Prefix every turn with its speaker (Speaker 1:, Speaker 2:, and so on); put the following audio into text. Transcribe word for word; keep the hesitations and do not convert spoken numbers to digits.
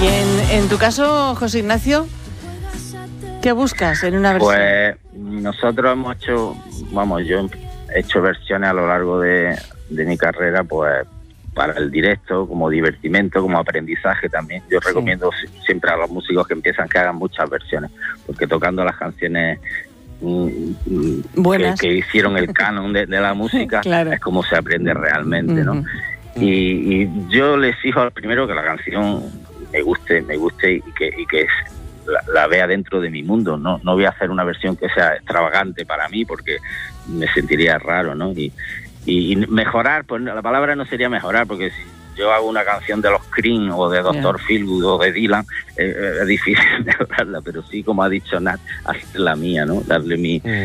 Speaker 1: Y en, en tu caso, José Ignacio, ¿qué buscas en una versión?
Speaker 2: Pues nosotros hemos hecho, vamos, yo he hecho versiones a lo largo de, de mi carrera, pues para el directo, como divertimento, como aprendizaje también. Yo sí. recomiendo siempre a los músicos que empiezan que hagan muchas versiones, porque tocando las canciones Buenas. Que, que hicieron el canon de, de la música, claro. es como se aprende realmente, ¿no? Uh-huh. Y, y yo les exijo al primero que la canción me guste, me guste y que, y que la, la vea dentro de mi mundo. No, no voy a hacer una versión que sea extravagante para mí porque me sentiría raro, ¿no? Y, y, y mejorar, pues la palabra no sería mejorar, porque si yo hago una canción de los Cream o de doctor Yeah. Feelgood o de Dylan, eh, es difícil mejorarla, pero sí, como ha dicho Nat, hacer la mía, ¿no? Darle mi, mm.